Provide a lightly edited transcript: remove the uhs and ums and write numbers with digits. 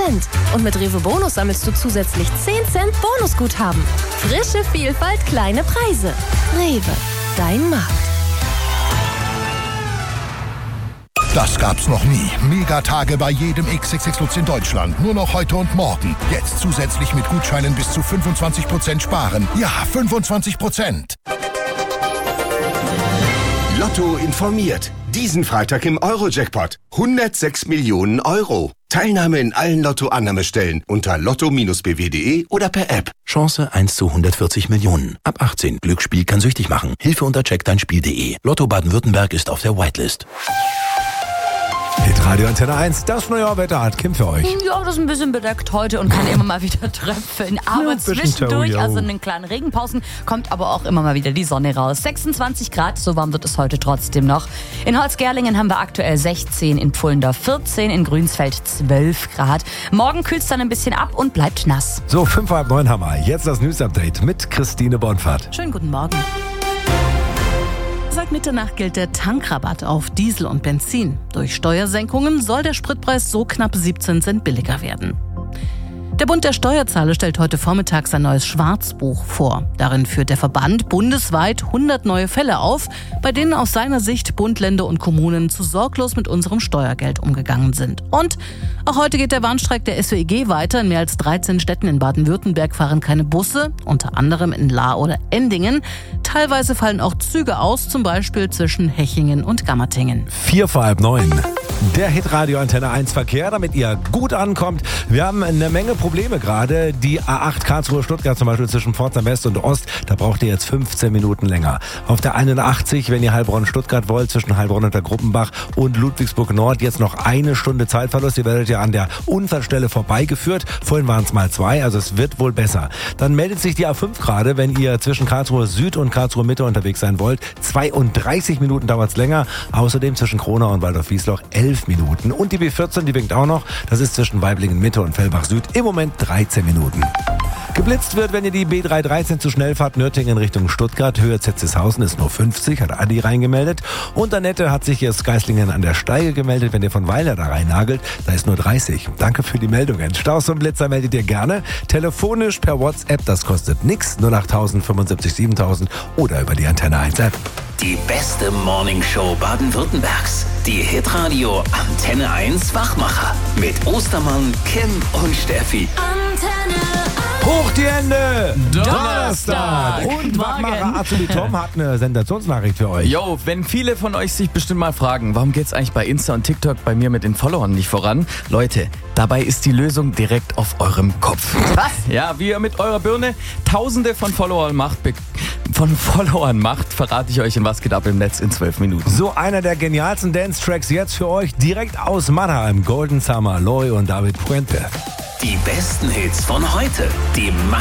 Und mit Rewe Bonus sammelst du zusätzlich 10 Cent Bonusguthaben. Frische Vielfalt, kleine Preise. Rewe, dein Markt. Das gab's noch nie. Megatage bei jedem XXX Lutz in Deutschland. Nur noch heute und morgen. Jetzt zusätzlich mit Gutscheinen bis zu 25% sparen. Ja, 25%. Lotto informiert. Diesen Freitag im Euro-Jackpot. 106 Millionen Euro. Teilnahme in allen Lotto-Annahmestellen unter lotto-bw.de oder per App. Chance 1 zu 140 Millionen. Ab 18. Glücksspiel kann süchtig machen. Hilfe unter checkdeinspiel.de. Lotto Baden-Württemberg ist auf der Whitelist. Hitradio Antenne 1, das Neujahrwetter hat Kim für euch. Ja, das ist ein bisschen bedeckt heute und kann immer mal wieder tröpfeln. Aber zwischendurch, also in den kleinen Regenpausen, kommt aber auch immer mal wieder die Sonne raus. 26 Grad, so warm wird es heute trotzdem noch. In Holzgerlingen haben wir aktuell 16, in Pfullendorf 14, in Grünsfeld 12 Grad. Morgen kühlt es dann ein bisschen ab und bleibt nass. So, 8:30 haben wir. Jetzt das News-Update mit Christine Bonfahrt. Schönen guten Morgen. Seit Mitternacht gilt der Tankrabatt auf Diesel und Benzin. Durch Steuersenkungen soll der Spritpreis so knapp 17 Cent billiger werden. Der Bund der Steuerzahler stellt heute Vormittag sein neues Schwarzbuch vor. Darin führt der Verband bundesweit 100 neue Fälle auf, bei denen aus seiner Sicht Bund, Länder und Kommunen zu sorglos mit unserem Steuergeld umgegangen sind. Und auch heute geht der Warnstreik der SWEG weiter. In mehr als 13 Städten in Baden-Württemberg fahren keine Busse, unter anderem in Lahr oder Endingen. Teilweise fallen auch Züge aus, zum Beispiel zwischen Hechingen und Gammertingen. 8:45. Der Hitradio Antenne 1 Verkehr, damit ihr gut ankommt. Wir haben eine Menge Probleme gerade. Die A8 Karlsruhe-Stuttgart zum Beispiel zwischen Pforzheim West und Ost, da braucht ihr jetzt 15 Minuten länger. Auf der 81, wenn ihr Heilbronn-Stuttgart wollt, zwischen Heilbronn und der Gruppenbach und Ludwigsburg Nord, jetzt noch 1 Stunde Zeitverlust. Ihr werdet ja an der Unfallstelle vorbeigeführt. Vorhin waren es mal 2, also es wird wohl besser. Dann meldet sich die A5 gerade, wenn ihr zwischen Karlsruhe Süd und Karlsruhe Mitte unterwegs sein wollt. 32 Minuten dauert es länger. Außerdem zwischen Kronau und Waldorf-Wiesloch 11 Minuten. Und die B14, die winkt auch noch. Das ist zwischen Weiblingen Mitte und Fellbach Süd im Moment 13 Minuten. Geblitzt wird, wenn ihr die B313 zu schnell fahrt, Nürtingen Richtung Stuttgart. Höhe Zetzishausen ist nur 50, hat Adi reingemeldet. Und Annette hat sich jetzt Geislingen an der Steige gemeldet, wenn ihr von Weiler da reinnagelt. Da ist nur 30. Danke für die Meldungen. Staus und Blitzer meldet ihr gerne. Telefonisch per WhatsApp, das kostet nix. 08000 75 7000 oder über die Antenne 1 App. Die beste Morningshow Baden-Württembergs. Die Hitradio Antenne 1 Wachmacher. Mit Ostermann, Kim und Steffi. Antenne 1. Hoch die Hände! Donnerstag! Und Wachmacher Azubi Tom hat eine Sensationsnachricht für euch. Yo, wenn viele von euch sich bestimmt mal fragen, warum geht's eigentlich bei Insta und TikTok bei mir mit den Followern nicht voran? Leute, dabei ist die Lösung direkt auf eurem Kopf. Was? Ja, wie ihr mit eurer Birne Tausende von Followern macht, verrate ich euch in Was geht ab im Netz in 12 Minuten. So einer der genialsten Dance-Tracks jetzt für euch direkt aus Mannheim. Golden Summer, Loy und David Puente. Die besten Hits von heute. Die